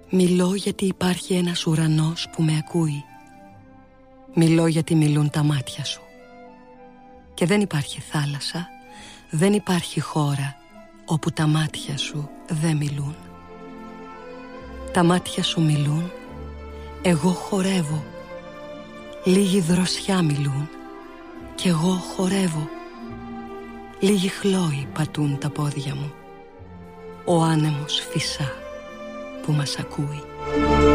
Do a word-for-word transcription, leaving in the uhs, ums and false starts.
Μιλώ γιατί υπάρχει ένας ουρανός που με ακούει. Μιλώ γιατί μιλούν τα μάτια σου. Και δεν υπάρχει θάλασσα, δεν υπάρχει χώρα όπου τα μάτια σου δεν μιλούν. Τα μάτια σου μιλούν, εγώ χορεύω. Λίγη δροσιά μιλούν κι εγώ χορεύω. Λίγοι χλόοι πατούν τα πόδια μου. Ο άνεμος φυσά που μας ακούει.